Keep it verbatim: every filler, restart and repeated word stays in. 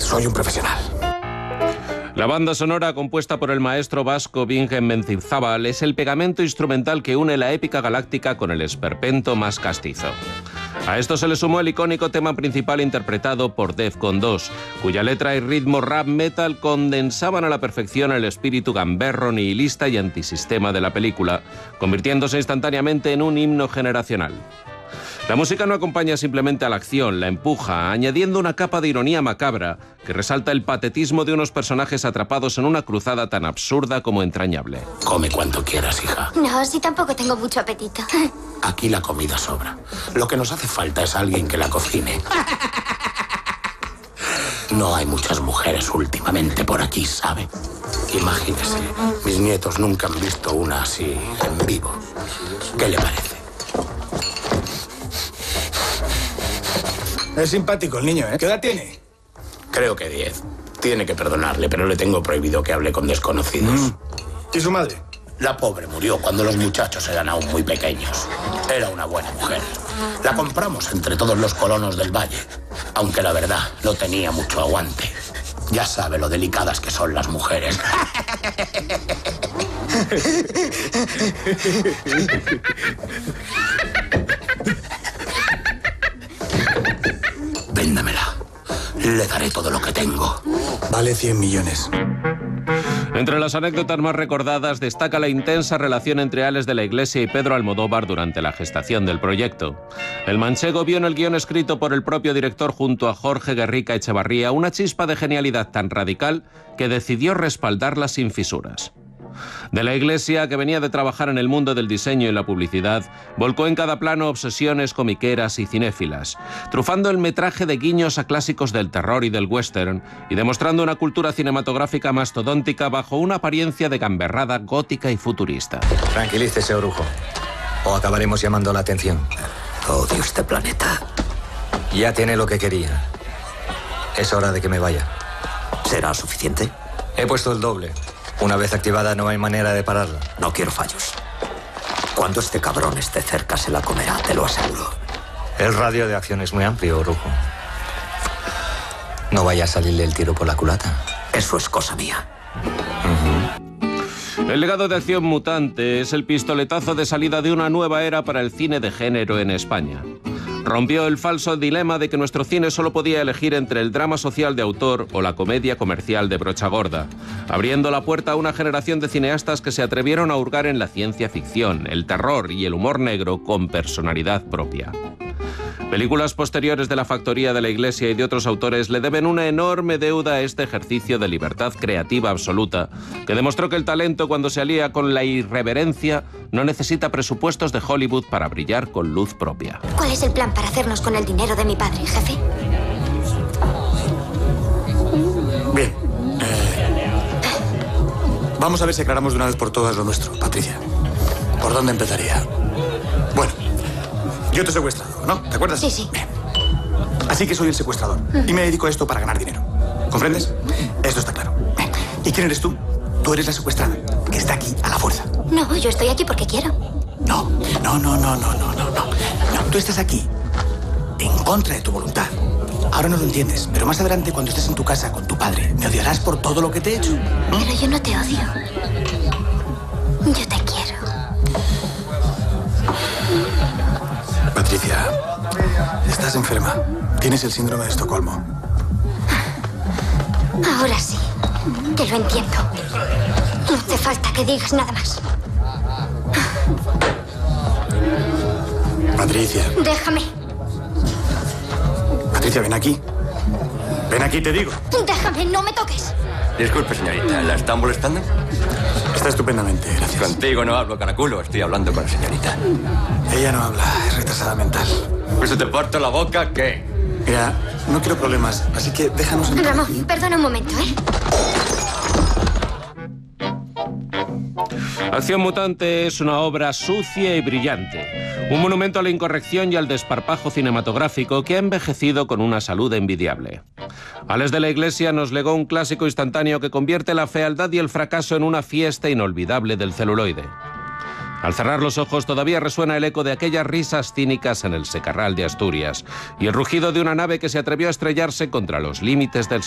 Soy un profesional. La banda sonora, compuesta por el maestro vasco Bingen Mendizabal, es el pegamento instrumental que une la épica galáctica con el esperpento más castizo. A esto se le sumó el icónico tema principal interpretado por Defcon dos, cuya letra y ritmo rap metal condensaban a la perfección el espíritu gamberro, nihilista y antisistema de la película, convirtiéndose instantáneamente en un himno generacional. La música no acompaña simplemente a la acción, la empuja, añadiendo una capa de ironía macabra que resalta el patetismo de unos personajes atrapados en una cruzada tan absurda como entrañable. Come cuanto quieras, hija. No, sí, tampoco tengo mucho apetito. Aquí la comida sobra. Lo que nos hace falta es alguien que la cocine. No hay muchas mujeres últimamente por aquí, ¿sabe? Imagínese, mis nietos nunca han visto una así en vivo. ¿Qué le parece? Es simpático el niño, ¿eh? ¿Qué edad tiene? Creo que diez. Tiene que perdonarle, pero le tengo prohibido que hable con desconocidos. Mm. ¿Y su madre? La pobre murió cuando los muchachos eran aún muy pequeños. Era una buena mujer. La compramos entre todos los colonos del valle, aunque la verdad no tenía mucho aguante. Ya sabe lo delicadas que son las mujeres. Véndamela. Le daré todo lo que tengo. Vale cien millones. Entre las anécdotas más recordadas destaca la intensa relación entre Ales de la Iglesia y Pedro Almodóvar durante la gestación del proyecto. El manchego vio en el guión escrito por el propio director junto a Jorge Guerrica Echevarría una chispa de genialidad tan radical que decidió respaldarla sin fisuras. De la Iglesia, que venía de trabajar en el mundo del diseño y la publicidad, volcó en cada plano obsesiones comiqueras y cinéfilas, trufando el metraje de guiños a clásicos del terror y del western y demostrando una cultura cinematográfica mastodóntica bajo una apariencia de gamberrada gótica y futurista. Tranquilícese, Orujo, o acabaremos llamando la atención. Odio este planeta. Ya tiene lo que quería. Es hora de que me vaya. ¿Será suficiente? He puesto el doble. Una vez activada no hay manera de pararla. No quiero fallos. Cuando este cabrón esté cerca se la comerá, te lo aseguro. El radio de acción es muy amplio, Orujo. No vaya a salirle el tiro por la culata. Eso es cosa mía. Uh-huh. El legado de Acción Mutante es el pistoletazo de salida de una nueva era para el cine de género en España. Rompió el falso dilema de que nuestro cine solo podía elegir entre el drama social de autor o la comedia comercial de brocha gorda, abriendo la puerta a una generación de cineastas que se atrevieron a hurgar en la ciencia ficción, el terror y el humor negro con personalidad propia. Películas posteriores de La Factoría de la Iglesia y de otros autores le deben una enorme deuda a este ejercicio de libertad creativa absoluta, que demostró que el talento, cuando se alía con la irreverencia, no necesita presupuestos de Hollywood para brillar con luz propia. ¿Cuál es el plan para hacernos con el dinero de mi padre, jefe? Bien. Eh, vamos a ver si aclaramos de una vez por todas lo nuestro, Patricia. ¿Por dónde empezaría? Bueno, yo te he secuestrado, ¿no? ¿Te acuerdas? Sí, sí. Bien. Así que soy el secuestrador. Y me dedico a esto para ganar dinero. ¿Comprendes? Esto está claro. Bien. ¿Y quién eres tú? Tú eres la secuestrada, que está aquí a la fuerza. No, yo estoy aquí porque quiero. No, no, no, no, no, no, no, no. No, tú estás aquí en contra de tu voluntad. Ahora no lo entiendes, pero más adelante, cuando estés en tu casa con tu padre, me odiarás por todo lo que te he hecho. ¿No? Pero yo no te odio. Yo te quiero. Patricia, estás enferma. Tienes el síndrome de Estocolmo. Ahora sí, te lo entiendo. No hace falta que digas nada más. Patricia. Déjame. Patricia, ven aquí. Ven aquí, te digo. Déjame, no me toques. Disculpe, señorita, ¿la están molestando? Está estupendamente, gracias. Contigo no hablo, caraculo. Estoy hablando con la señorita. Ella no habla, es retrasada mental. Pues se te parto la boca, ¿qué? Mira, no quiero problemas, así que déjanos en paz. Ramón, perdona un momento, ¿eh? Acción Mutante es una obra sucia y brillante, un monumento a la incorrección y al desparpajo cinematográfico que ha envejecido con una salud envidiable. Ales de la Iglesia nos legó un clásico instantáneo que convierte la fealdad y el fracaso en una fiesta inolvidable del celuloide. Al cerrar los ojos todavía resuena el eco de aquellas risas cínicas en el secarral de Asturias y el rugido de una nave que se atrevió a estrellarse contra los límites del